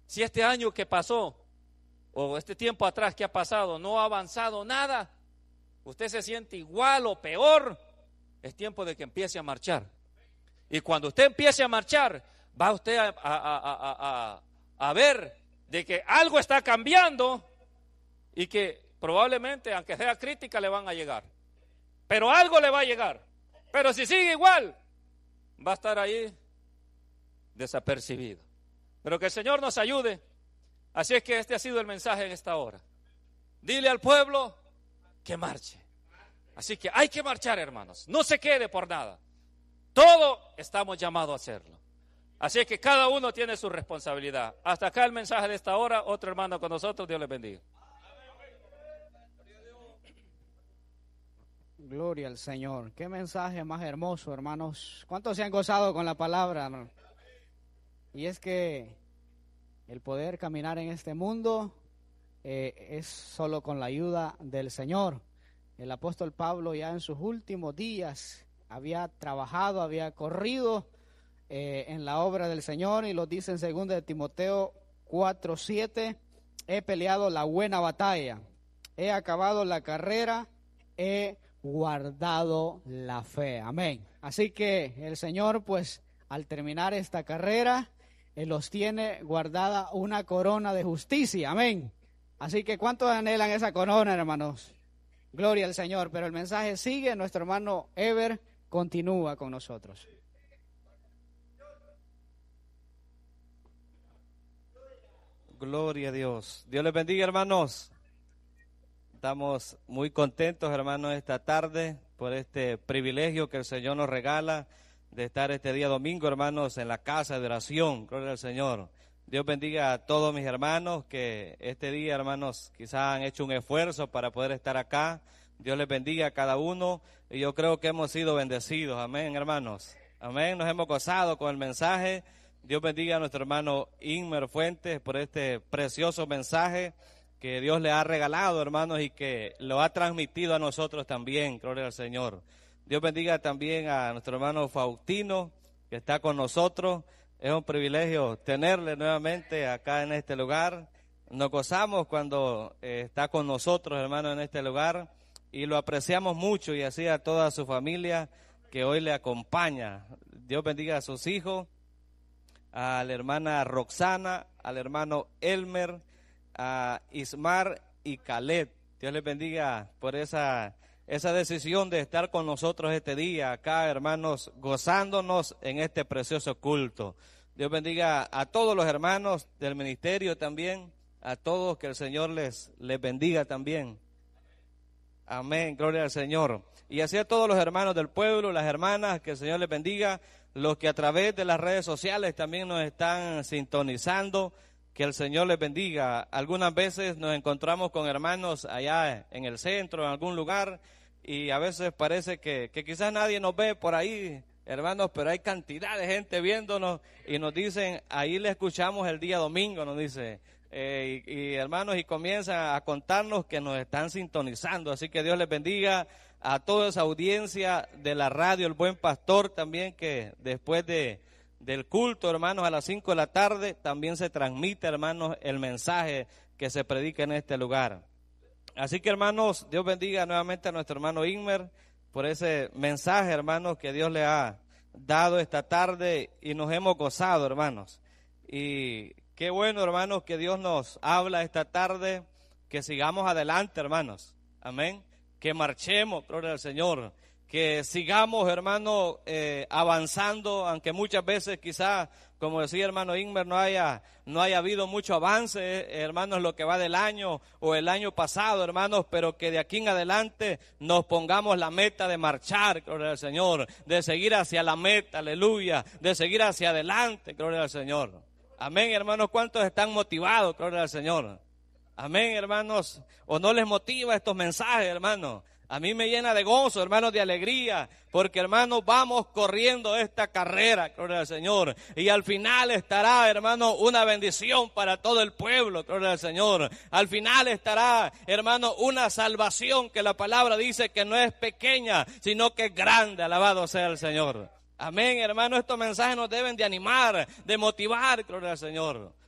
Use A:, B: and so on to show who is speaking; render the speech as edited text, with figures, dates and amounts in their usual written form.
A: Si este año que pasó, o este tiempo atrás que ha pasado, no ha avanzado nada, usted se siente igual o peor, es tiempo de que empiece a marchar. Y cuando usted empiece a marchar, va usted a ver de que algo está cambiando y que probablemente, aunque sea crítica, le van a llegar. Pero algo le va a llegar. Pero si sigue igual, va a estar ahí desapercibido. Pero que el Señor nos ayude. Así es que este ha sido el mensaje en esta hora. Dile al pueblo que marche. Así que hay que marchar, hermanos. No se quede por nada. Todo estamos llamados a hacerlo. Así es que cada uno tiene su responsabilidad. Hasta acá el mensaje de esta hora. Otro hermano con nosotros. Dios les bendiga.
B: Gloria al Señor. Qué mensaje más hermoso, hermanos. ¿Cuántos se han gozado con la palabra, hermano? Y es que el poder caminar en este mundo es solo con la ayuda del Señor. El apóstol Pablo ya en sus últimos días había trabajado, había corrido en la obra del Señor, y lo dice en 2 de Timoteo 4:7: he peleado la buena batalla, he acabado la carrera, he guardado la fe. Amén. Así que el Señor, pues, al terminar esta carrera, los tiene guardada una corona de justicia. Amén. Así que ¿cuántos anhelan esa corona, hermanos? Gloria al Señor. Pero el mensaje sigue. Nuestro hermano Ever continúa con nosotros.
C: Gloria a Dios. Dios les bendiga, hermanos. Estamos muy contentos, hermanos, esta tarde por este privilegio que el Señor nos regala de estar este día domingo, hermanos, en la casa de oración. Gloria al Señor. Dios bendiga a todos mis hermanos que este día, hermanos, quizás han hecho un esfuerzo para poder estar acá. Dios les bendiga a cada uno, y yo creo que hemos sido bendecidos. Amén, hermanos. Amén. Nos hemos gozado con el mensaje. Dios bendiga a nuestro hermano Inmer Fuentes por este precioso mensaje que Dios le ha regalado, hermanos, y que lo ha transmitido a nosotros también. Gloria al Señor. Dios bendiga también a nuestro hermano Faustino, que está con nosotros. Es un privilegio tenerle nuevamente acá en este lugar. Nos gozamos cuando está con nosotros, hermano, en este lugar, y lo apreciamos mucho, y así a toda su familia que hoy le acompaña. Dios bendiga a sus hijos, a la hermana Roxana, al hermano Elmer, a Ismar y Caleb. Dios les bendiga por esa decisión de estar con nosotros este día acá, hermanos, gozándonos en este precioso culto. Dios bendiga a todos los hermanos del ministerio también, a todos, que el Señor les bendiga también. Amén, gloria al Señor. Y así a todos los hermanos del pueblo, las hermanas, que el Señor les bendiga, los que a través de las redes sociales también nos están sintonizando, que el Señor les bendiga. Algunas veces nos encontramos con hermanos allá en el centro, en algún lugar, y a veces parece que quizás nadie nos ve por ahí, hermanos, pero hay cantidad de gente viéndonos, y nos dicen, ahí le escuchamos el día domingo, nos dice, y hermanos, y comienzan a contarnos que nos están sintonizando. Así que Dios les bendiga a toda esa audiencia de la radio El Buen Pastor también, que después del culto, hermanos, a las 5 de la tarde, también se transmite, hermanos, el mensaje que se predica en este lugar. Así que, hermanos, Dios bendiga nuevamente a nuestro hermano Inmer por ese mensaje, hermanos, que Dios le ha dado esta tarde, y nos hemos gozado, hermanos. Y qué bueno, hermanos, que Dios nos habla esta tarde, que sigamos adelante, hermanos. Amén. Que marchemos, gloria al Señor. Que sigamos, hermano, avanzando, aunque muchas veces quizás, como decía hermano Inmer, no haya habido mucho avance, hermanos, lo que va del año o el año pasado, hermanos, pero que de aquí en adelante nos pongamos la meta de marchar, gloria al Señor, de seguir hacia la meta, aleluya, de seguir hacia adelante, gloria al Señor. Amén, hermanos, ¿cuántos están motivados, gloria al Señor? Amén, hermanos, ¿o no les motiva estos mensajes, hermanos? A mí me llena de gozo, hermanos, de alegría, porque, hermanos, vamos corriendo esta carrera, gloria al Señor, y al final estará, hermano, una bendición para todo el pueblo, gloria al Señor. Al final estará, hermano, una salvación que la palabra dice que no es pequeña, sino que es grande, alabado sea el Señor. Amén, hermano, estos mensajes nos deben de animar, de motivar, gloria al Señor.